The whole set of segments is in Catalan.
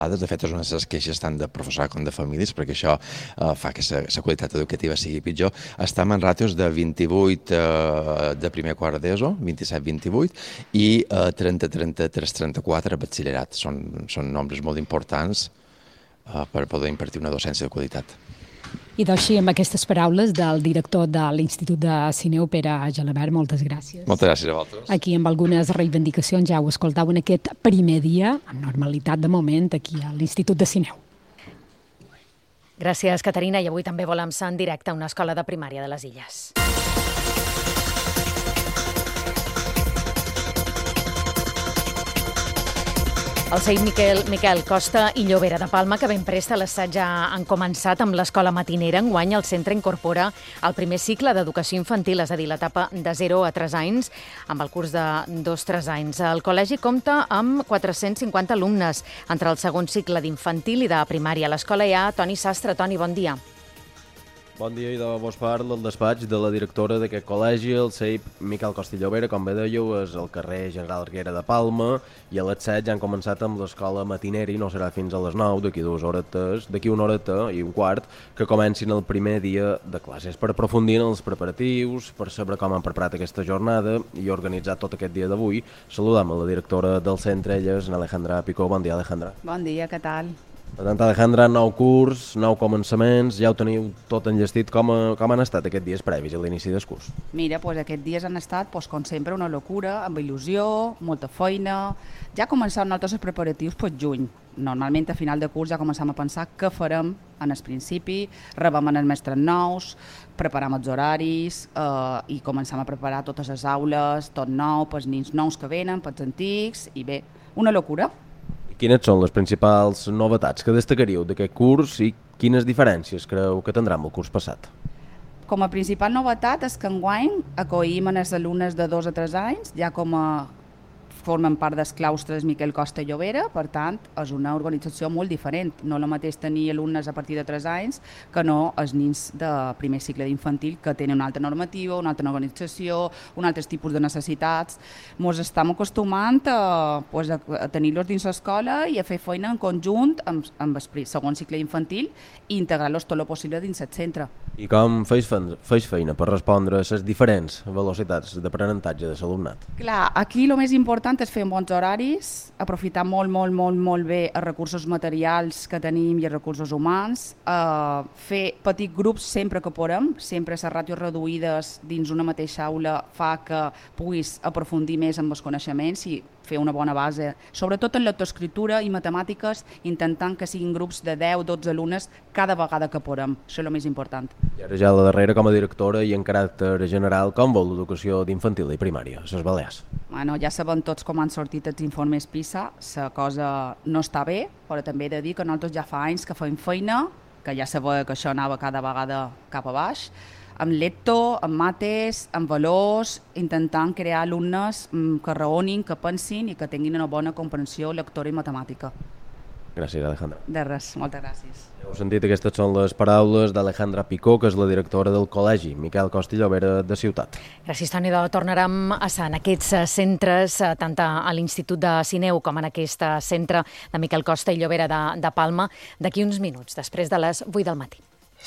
De fet, és una de les queixes tant de professorat com de famílies, perquè això fa que la qualitat educativa sigui pitjor. Estem en ràtios de 28 de primer quart d'ESO, 27-28, i 30-33-34 a batxillerat. Són nombres molt importants per poder impartir una docència de qualitat. I doncs sí, amb aquestes paraules del director de l'Institut de Sineu, Pere Gelabert, moltes gràcies. Moltes gràcies a vosaltres. Aquí amb algunes reivindicacions ja ho escoltàveu en aquest primer dia, amb normalitat de moment, aquí a l'Institut de Sineu. Gràcies, Caterina, i avui també volem ser en directe a una escola de primària de les Illes. El CEIP Miquel Costa i Llobera de Palma, que ben presta l'assaig ja han començat amb l'escola matinera. Enguany el centre incorpora el primer cicle d'educació infantil, és a dir, l'etapa de 0 a 3 anys, amb el curs de 2-3 anys. El col·legi compta amb 450 alumnes entre el segon cicle d'infantil i de primària. A l'escola hi ha Toni Sastre. Toni, bon dia. Bon dia, i de vos parla el despatx de la directora d'aquest col·legi, el CEIP Miquel Costa i Llobera, com bé dèieu, és el carrer General Arguera de Palma, i a les 7 ja han començat amb l'escola matinera, i no serà fins a les 9, d'aquí una horeta i un quart, que comencin el primer dia de classes, per aprofundir en els preparatius, per saber com han preparat aquesta jornada i organitzar tot aquest dia d'avui. Saludam a la directora del centre, ella és Alejandra Picó. Bon dia, Alejandra. Bon dia, què tal? Per tant, Alejandra, 9 curs, 9 començaments, ja ho teniu tot enllestit. Com han estat aquests dies previs a l'inici del curs? Mira, aquests dies han estat, com sempre, una locura, amb il·lusió, molta feina. Ja començaven nosaltres els preparatius juny. Normalment a final de curs ja començam a pensar què farem en el principi, rebem els mestres nous, preparam els horaris i començam a preparar totes les aules, tot nou, pels nens nous que venen, pels antics, i bé, una locura. Quines són les principals novetats que destacaríeu d'aquest curs i quines diferències creu que tindrà amb el curs passat? Com a principal novetat és que enguany acollim els alumnes de 2 a 3 anys, ja com a formen part dels claustres Miquel Costa i Llobera, per tant, és una organització molt diferent. No és el mateix tenir alumnes a partir de 3 anys que no els nens de primer cicle d'infantil, que tenen una altra normativa, una altra organització, un altre tipus de necessitats. Ens estem acostumant a tenir-los dins l'escola i a fer feina en conjunt amb el segon cicle infantil i integrar-los tot el possible dins el centre. I com feis feina per respondre a les diferents velocitats d'aprenentatge de l'alumnat? Clar, aquí el més important és fer bons horaris, aprofitar molt bé els recursos materials que tenim i els recursos humans, fer petits grups sempre que podem, sempre les ràtios reduïdes dins una mateixa aula fa que puguis aprofundir més en els coneixements i fer una bona base, sobretot en lectoescriptura i matemàtiques, intentant que siguin grups de 10-12 alumnes cada vegada que podem. Això és el més important. I ara ja a la darrera, com a directora i en caràcter general, com vol l'educació d'infantil i primària a les Balears? Ja sabem tots com han sortit els informes PISA, la cosa no està bé, però també he de dir que nosaltres ja fa anys que fem feina, que ja sabeu que això anava cada vegada cap a baix, amb lecto, amb mates, amb valors, intentant crear alumnes que raonin, que pensin i que tinguin una bona comprensió lectora i matemàtica. Gràcies, Alejandra. De res, moltes gràcies. Ja heu sentit, aquestes són les paraules d'Alejandra Picó, que és la directora del col·legi Miquel Costa i Llobera de Ciutat. Gràcies, Toni. Tornarem a ser en aquests centres, tant a l'Institut de Sineu com en aquest centre de Miquel Costa i Llobera de Palma, d'aquí uns minuts, després de les 8 del matí.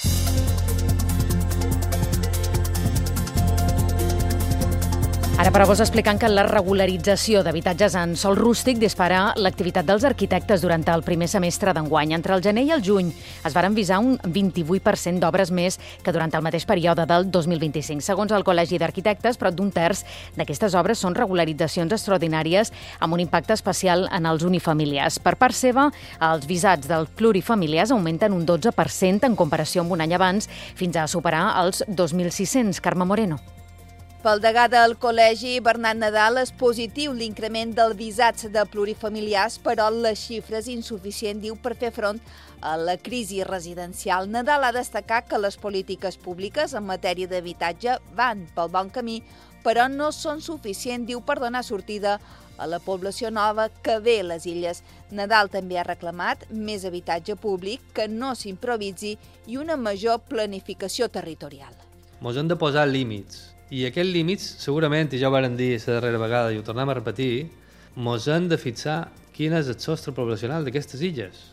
Ara, però, vos explicant que la regularització d'habitatges en sòl rústic dispara l'activitat dels arquitectes durant el primer semestre d'enguany. Entre el gener i el juny es varen visar un 28% d'obres més que durant el mateix període del 2025. Segons el Col·legi d'Arquitectes, prop d'un terç d'aquestes obres són regularitzacions extraordinàries amb un impacte especial en els unifamiliars. Per part seva, els visats dels plurifamiliars augmenten un 12% en comparació amb un any abans, fins a superar els 2.600. Carme Moreno. Pel degà del col·legi, Bernat Nadal, és positiu l'increment dels visats de plurifamiliars, però la xifra és insuficient, diu, per fer front a la crisi residencial. Nadal ha destacat que les polítiques públiques en matèria d'habitatge van pel bon camí, però no són suficients, diu, per donar sortida a la població nova que ve a les Illes. Nadal també ha reclamat més habitatge públic, que no s'improvisi i una major planificació territorial. Ens hem de posar límits. I aquests límits, segurament, i ja ho vàrem dir la darrera vegada i ho tornem a repetir, ens hem de fixar quin és el sostre poblacional d'aquestes illes.